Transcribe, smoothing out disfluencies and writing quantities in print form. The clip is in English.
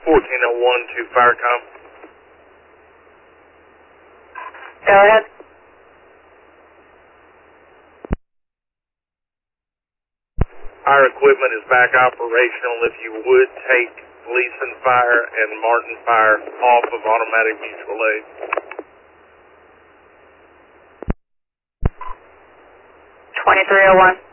1401 to Firecom. Go ahead. Our equipment is back operational. If you would take Gleason Fire and Martin Fire off of automatic mutual aid. 2301.